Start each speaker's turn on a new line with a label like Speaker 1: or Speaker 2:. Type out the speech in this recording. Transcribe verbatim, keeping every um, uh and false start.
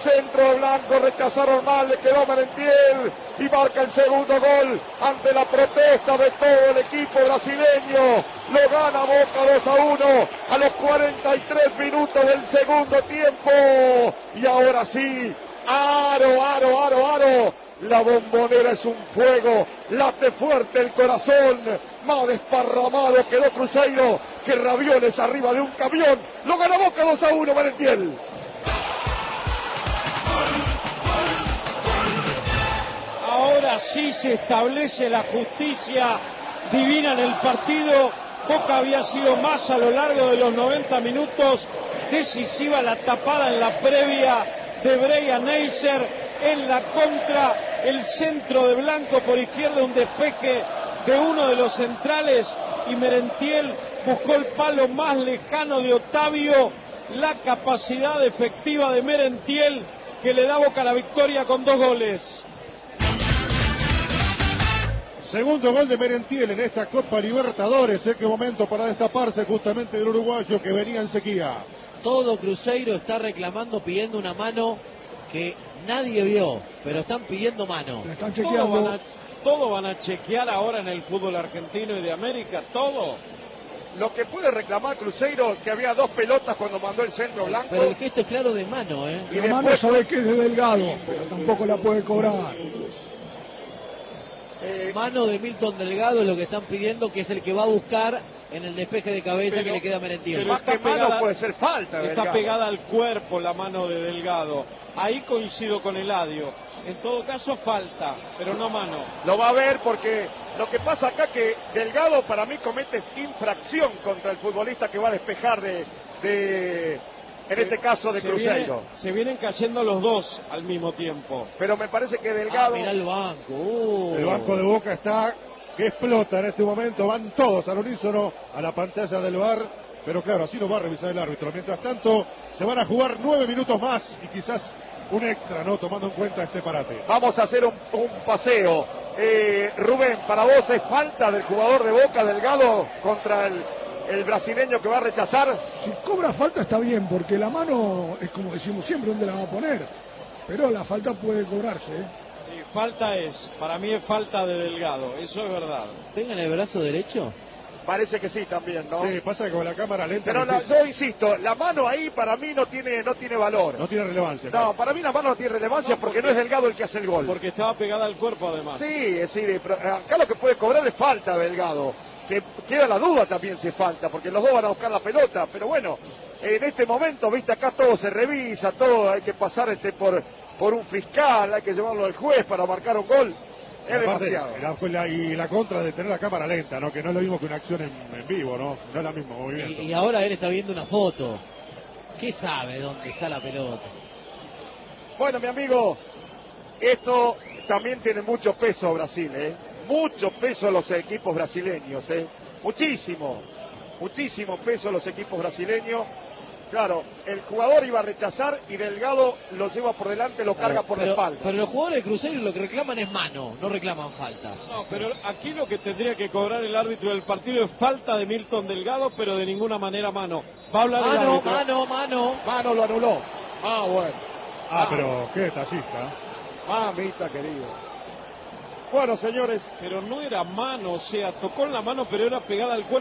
Speaker 1: centro de Blanco, rechazaron mal, le quedó Merentiel y marca el segundo gol ante la protesta de todo el equipo brasileño. Lo gana Boca dos a uno a los cuarenta y tres minutos del segundo tiempo. Y ahora sí, aro, aro, aro, aro. La Bombonera es un fuego, late fuerte el corazón, más desparramado quedó Cruzeiro que ravioles arriba de un camión. Lo gana Boca dos a uno, Merentiel.
Speaker 2: Ahora sí se establece la justicia divina en el partido. Boca había sido más a lo largo de los noventa minutos. Decisiva la tapada en la previa de Breya Neisser. En la contra, el centro de Blanco por izquierda, un despeje de uno de los centrales y Merentiel buscó el palo más lejano de Otavio. La capacidad efectiva de Merentiel que le da Boca la victoria con dos goles.
Speaker 3: Segundo gol de Merentiel en esta Copa Libertadores. ¿En qué momento para destaparse justamente del uruguayo que venía en sequía?
Speaker 4: Todo Cruzeiro está reclamando, pidiendo una mano que nadie vio, pero están pidiendo mano.
Speaker 2: La están chequeando. Todo van, a, todo van a chequear ahora en el fútbol argentino y de América, todo.
Speaker 1: Lo que puede reclamar Cruzeiro, que había dos pelotas cuando mandó el centro Blanco.
Speaker 4: Pero el gesto es claro de mano, ¿eh?
Speaker 5: Y la después... mano sabe que es de Delgado, pero tampoco la puede cobrar.
Speaker 4: Eh, mano de Milton Delgado es lo que están pidiendo, que es el que va a buscar en el despeje de cabeza pero, que le queda a Merentiel.
Speaker 1: Más que pegada, mano puede ser falta.
Speaker 2: Está
Speaker 1: Delgado.
Speaker 2: Pegada al cuerpo la mano de Delgado. Ahí coincido con Eladio. En todo caso falta, pero no mano.
Speaker 1: Lo va a ver porque lo que pasa acá que Delgado para mí comete infracción contra el futbolista que va a despejar de, de en se, este caso de se Cruzeiro.
Speaker 2: Viene, se vienen cayendo los dos al mismo tiempo.
Speaker 1: Pero me parece que Delgado...
Speaker 4: Ah, mirá el banco. Uh.
Speaker 3: El banco de Boca está que explota en este momento. Van todos al unísono a la pantalla del V A R. Pero claro, así lo va a revisar el árbitro. Mientras tanto, se van a jugar nueve minutos más y quizás un extra, ¿no? Tomando en cuenta este parate.
Speaker 1: Vamos a hacer un, un paseo. Eh, Rubén, para vos es falta del jugador de Boca, Delgado, contra el, el brasileño que va a rechazar.
Speaker 5: Si cobra falta está bien, porque la mano es como decimos siempre, ¿dónde la va a poner? Pero la falta puede cobrarse, ¿eh?
Speaker 2: Sí, falta es, para mí es falta de Delgado, eso es verdad.
Speaker 4: ¿Venga en el brazo derecho?
Speaker 1: Parece que sí también, ¿no?
Speaker 3: Sí, pasa que con la cámara lenta.
Speaker 1: Pero la, yo insisto, la mano ahí para mí no tiene no tiene valor.
Speaker 3: No tiene relevancia.
Speaker 1: No, para mí la mano no tiene relevancia no, porque, porque no es Delgado el que hace el gol.
Speaker 2: Porque estaba pegada al cuerpo además.
Speaker 1: Sí, es decir, pero acá lo que puede cobrar es falta Delgado. Que queda la duda también si es falta, porque los dos van a buscar la pelota. Pero bueno, en este momento, viste, acá todo se revisa, todo hay que pasar este por, por un fiscal, hay que llevarlo al juez para marcar un gol. Es demasiado.
Speaker 3: La, la, y la contra de tener la cámara lenta, ¿no? Que no es lo mismo que una acción en, en vivo, ¿no? No es la misma movimiento.
Speaker 4: Y, y ahora él está viendo una foto. ¿Qué sabe dónde está la pelota?
Speaker 1: Bueno, mi amigo, esto también tiene mucho peso Brasil, ¿eh? Mucho peso los equipos brasileños, ¿eh? Muchísimo, muchísimo peso los equipos brasileños. Claro, el jugador iba a rechazar y Delgado lo lleva por delante, lo carga por
Speaker 4: pero,
Speaker 1: la espalda.
Speaker 4: Pero los jugadores de Cruzeiro lo que reclaman es mano, no reclaman falta.
Speaker 2: No, pero aquí lo que tendría que cobrar el árbitro del partido es falta de Milton Delgado, pero de ninguna manera mano. Va a hablar
Speaker 4: mano,
Speaker 2: el árbitro.
Speaker 4: Mano, mano,
Speaker 1: mano. lo anuló. Ah, bueno.
Speaker 3: Ah, ah pero qué detallista.
Speaker 1: Mamita querido. Bueno, señores.
Speaker 2: Pero no era mano, o sea, tocó en la mano, pero era pegada al cuerpo.